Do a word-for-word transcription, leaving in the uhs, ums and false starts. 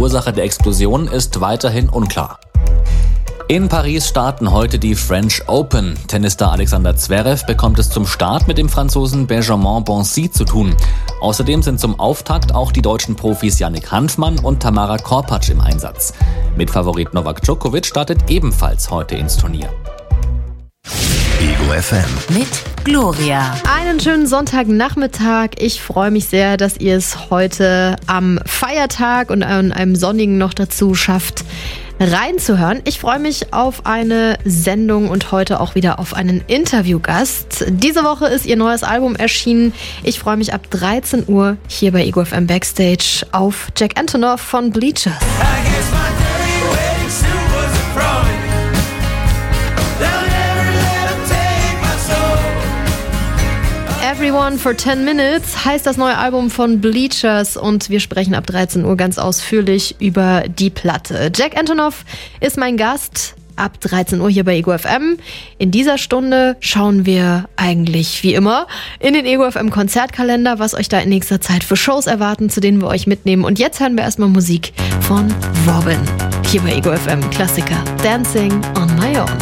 Ursache der Explosion ist weiterhin unklar. In Paris starten heute die French Open. Tennisstar Alexander Zverev bekommt es zum Start mit dem Franzosen Benjamin Bonzi zu tun. Außerdem sind zum Auftakt auch die deutschen Profis Yannick Hanfmann und Tamara Korpatsch im Einsatz. Mitfavorit Novak Djokovic startet ebenfalls heute ins Turnier. Ego F M. Mit Gloria. Einen schönen Sonntagnachmittag. Ich freue mich sehr, dass ihr es heute am Feiertag und an einem sonnigen noch dazu schafft, reinzuhören. Ich freue mich auf eine Sendung und heute auch wieder auf einen Interviewgast. Diese Woche ist ihr neues Album erschienen. Ich freue mich ab dreizehn Uhr hier bei Ego F M Backstage auf Jack Antonoff von Bleachers. Everyone for ten minutes heißt das neue Album von Bleachers und wir sprechen ab dreizehn Uhr ganz ausführlich über die Platte. Jack Antonoff ist mein Gast ab dreizehn Uhr hier bei Ego F M. In dieser Stunde schauen wir eigentlich wie immer in den Ego F M Konzertkalender, was euch da in nächster Zeit für Shows erwarten, zu denen wir euch mitnehmen. Und jetzt hören wir erstmal Musik von Robin hier bei Ego F M Klassiker Dancing on My Own.